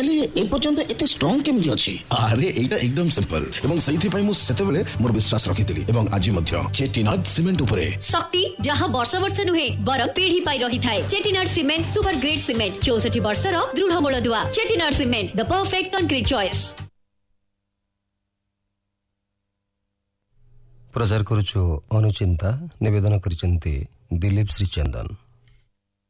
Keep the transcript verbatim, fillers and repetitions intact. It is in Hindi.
हेले ए पर्यंत एते स्ट्रांग केमिति अछि? अरे एटा एकदम सिंपल एवं सही पई मु सेतेबेले मोर विश्वास रखितली एवं आज मध्य चेटिनाड सीमेंट उपरे शक्ति जहां वर्ष वर्ष नुहे बर पीढ़ी पाई रही थाए। Chettinad cement super grade cement चौसठ वर्षर दृढ़ मूलदुआ। Chettinad cement the perfect concrete choice. प्रचार करुछु अनुचिंता निवेदन करिसंती दिलीप श्रीचंदन।